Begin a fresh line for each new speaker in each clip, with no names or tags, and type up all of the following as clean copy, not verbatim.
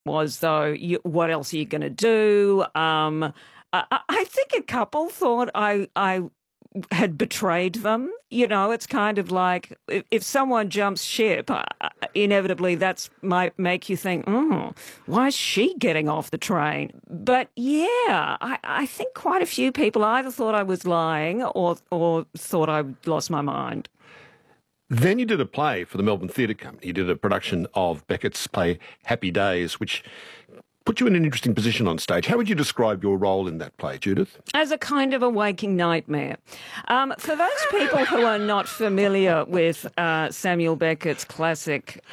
was, though, what else are you going to do? I think a couple thought I had betrayed them. You know, it's kind of like if someone jumps ship, inevitably that's might make you think, oh, why is she getting off the train? But yeah, I think quite a few people either thought I was lying or thought I'd lost my mind.
Then you did a play for the Melbourne Theatre Company. You did a production of Beckett's play Happy Days, which put you in an interesting position on stage. How would you describe your role in that play, Judith?
As a kind of a waking nightmare. For those people who are not familiar with Samuel Beckett's classic,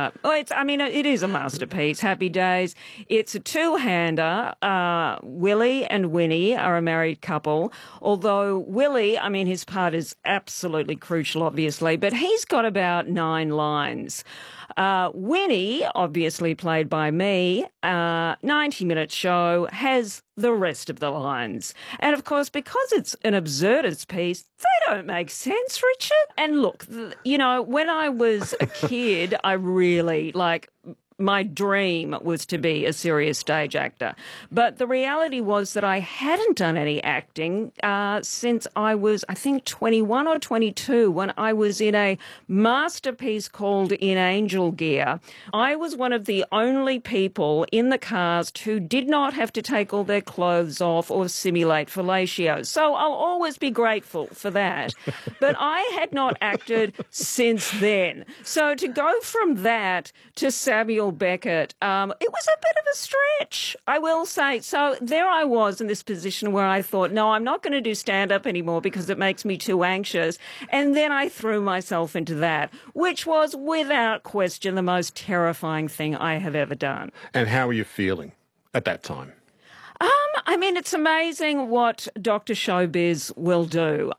it is a masterpiece, Happy Days. It's a two-hander. Willie and Winnie are a married couple, although Willie, his part is absolutely crucial, obviously, but he's got about 9 lines. Winnie, obviously played by me, 90-minute show, has the rest of the lines. And of course, because it's an absurdist piece, they don't make sense, Richard. And look, when I was a kid, I really, my dream was to be a serious stage actor. But the reality was that I hadn't done any acting since I was, I think, 21 or 22, when I was in a masterpiece called In Angel Gear. I was one of the only people in the cast who did not have to take all their clothes off or simulate fellatio. So I'll always be grateful for that. But I had not acted since then. So to go from that to Samuel Beckett, it was a bit of a stretch, I will say. So there I was in this position where I thought, no, I'm not going to do stand-up anymore because it makes me too anxious. And then I threw myself into that, which was without question the most terrifying thing I have ever done.
And how were you feeling at that time?
It's amazing what Dr. Showbiz will do.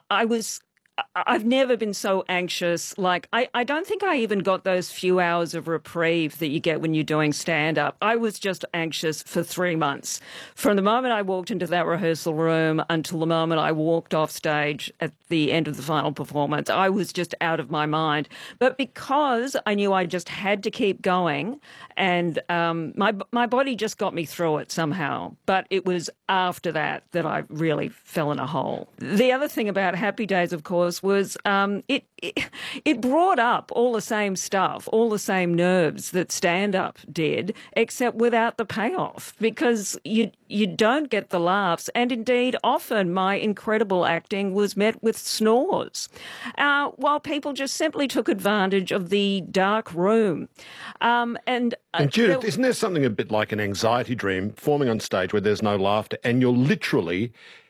I've never been so anxious. I don't think I even got those few hours of reprieve that you get when you're doing stand-up. I was just anxious for 3 months. From the moment I walked into that rehearsal room until the moment I walked off stage at the end of the final performance, I was just out of my mind. But because I knew I just had to keep going, and my body just got me through it somehow. But it was after that I really fell in a hole. The other thing about Happy Days, of course, was it brought up all the same stuff, all the same nerves that stand-up did, except without the payoff, because you don't get the laughs. And indeed, often my incredible acting was met with snores, while people just simply took advantage of the dark room. And
Judith, isn't there something a bit like an anxiety dream forming on stage where there's no laughter and you're literally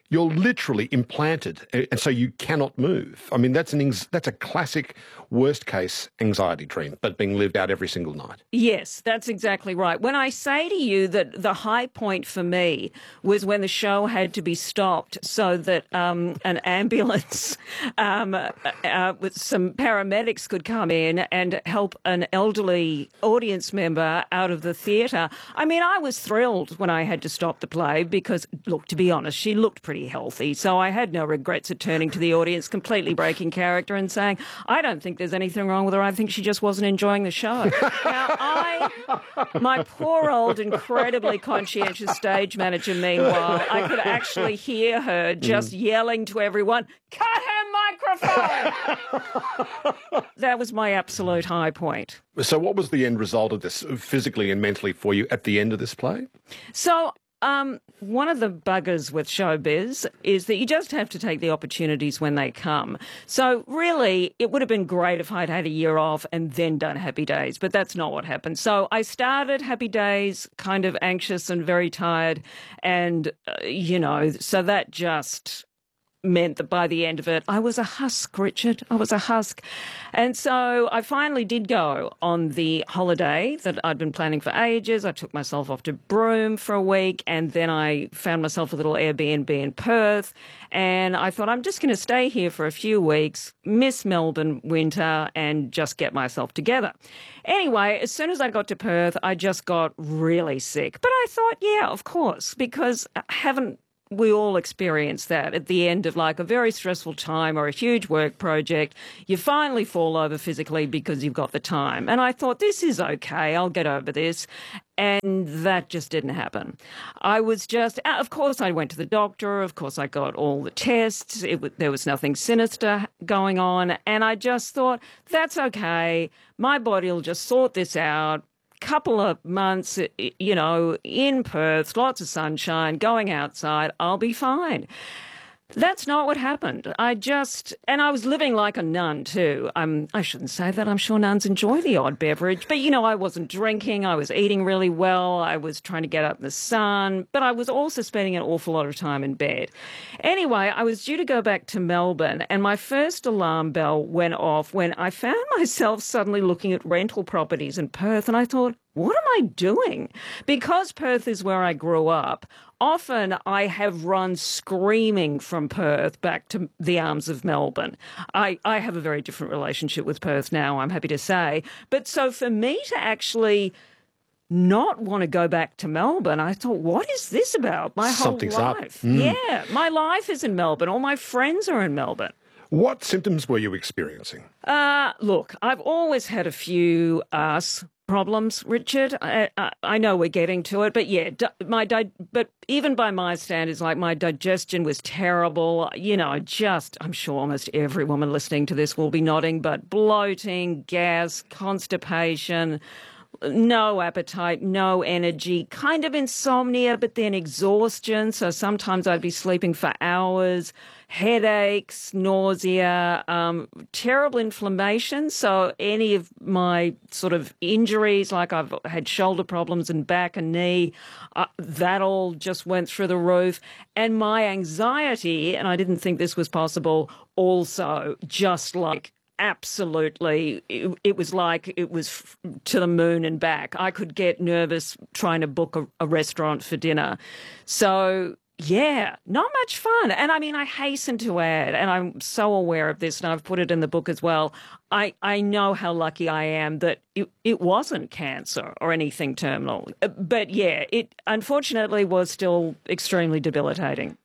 implanted, and so you cannot move? That's a classic worst-case anxiety dream, but being lived out every single night.
Yes, that's exactly right. When I say to you that the high point for me was when the show had to be stopped so that an ambulance with some paramedics could come in and help an elderly audience member out of the theatre, I was thrilled when I had to stop the play because, look, to be honest, she looked pretty healthy, so I had no regrets at turning to the audience, completely breaking character and saying, I don't think there's anything wrong with her. I think she just wasn't enjoying the show. Now, my poor old, incredibly conscientious stage manager, meanwhile, I could actually hear her just yelling to everyone, cut her microphone! That was my absolute high point.
So what was the end result of this, physically and mentally, for you at the end of this play?
So one of the buggers with showbiz is that you just have to take the opportunities when they come. So really, it would have been great if I'd had a year off and then done Happy Days, but that's not what happened. So I started Happy Days kind of anxious and very tired, and, so that just meant that by the end of it, I was a husk, Richard. I was a husk. And so I finally did go on the holiday that I'd been planning for ages. I took myself off to Broome for a week, and then I found myself a little Airbnb in Perth. And I thought, I'm just going to stay here for a few weeks, miss Melbourne winter, and just get myself together. Anyway, as soon as I got to Perth, I just got really sick. But I thought, yeah, of course, because I haven't we all experience that at the end of like a very stressful time or a huge work project. You finally fall over physically because you've got the time. And I thought, this is okay, I'll get over this. And that just didn't happen. I was just, of course, I went to the doctor. Of course, I got all the tests. There was nothing sinister going on. And I just thought, that's okay. My body will just sort this out. Couple of months, you know, in Perth, lots of sunshine, going outside, I'll be fine. That's not what happened. And I was living like a nun too. I shouldn't say that. I'm sure nuns enjoy the odd beverage, but you know, I wasn't drinking. I was eating really well. I was trying to get up in the sun, but I was also spending an awful lot of time in bed. Anyway, I was due to go back to Melbourne, and my first alarm bell went off when I found myself suddenly looking at rental properties in Perth, and I thought, what am I doing? Because Perth is where I grew up, often I have run screaming from Perth back to the arms of Melbourne. I have a very different relationship with Perth now, I'm happy to say. But so for me to actually not want to go back to Melbourne, I thought, what is this about? My whole
Something's
life.
up.
Yeah, my life is in Melbourne. All my friends are in Melbourne.
What symptoms were you experiencing?
Look, I've always had a few problems, Richard. I know we're getting to it, but yeah, but even by my standards, like my digestion was terrible. You know, I'm sure almost every woman listening to this will be nodding, but bloating, gas, constipation, no appetite, no energy, kind of insomnia, but then exhaustion. So sometimes I'd be sleeping for hours, headaches, nausea, terrible inflammation. So any of my sort of injuries, like I've had shoulder problems and back and knee, that all just went through the roof. And my anxiety, and I didn't think this was possible, also just like absolutely, it was like it was to the moon and back. I could get nervous trying to book a restaurant for dinner. So, yeah, not much fun. And I mean, I hasten to add, and I'm so aware of this, and I've put it in the book as well, I know how lucky I am that it wasn't cancer or anything terminal. But yeah, it unfortunately was still extremely debilitating.